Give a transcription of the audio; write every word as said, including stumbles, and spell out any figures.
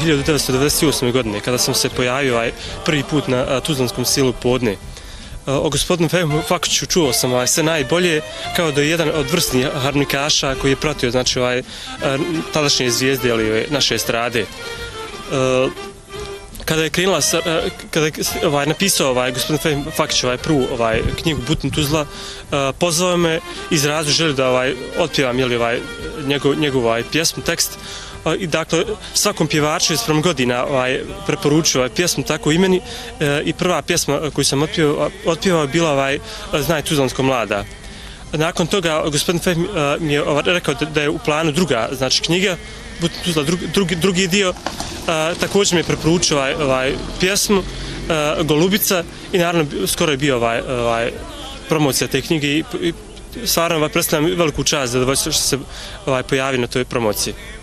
hiljadu devetsto devedeset osme. godine, kada sam se pojavio ovaj, prvi put na Tuzlanskom silu podne. O gospodinu Fehimu Fakiću čuo sam ovaj, sve najbolje, kao da je jedan od vrsnih harmonikaša koji je pratio znači, ovaj, tadašnje zvijezde ili naše estrade. Kada je krenula, kada je ovaj, napisao ovaj, gospodin Fehim Fakić ovaj, prvu ovaj, knjigu Butin Tuzla, pozvao me iz razloga želi da ovaj, otpjevam jeli, ovaj, njegov, njegov ovaj, pjesmu, tekst. I dakle, svakom pjevaču iz prom godina ovaj, preporučio ovaj, pjesmu tako imeni e, i prva pjesma koju sam otpjevao, otpjevao je bila ovaj, Znaj Tuzlansko mlada. Nakon toga gospodin Fehim uh, mi je ovaj, rekao da, da je u planu druga znači, knjiga, Butin Tuzla drugi, drugi, drugi dio, uh, također mi je preporučio ovaj, ovaj, pjesmu uh, Golubica i naravno skoro je bio ovaj, ovaj, promocija te knjige i, i stvarno ovaj, predstavljam veliku čast da što se ovaj, pojavi na toj promociji.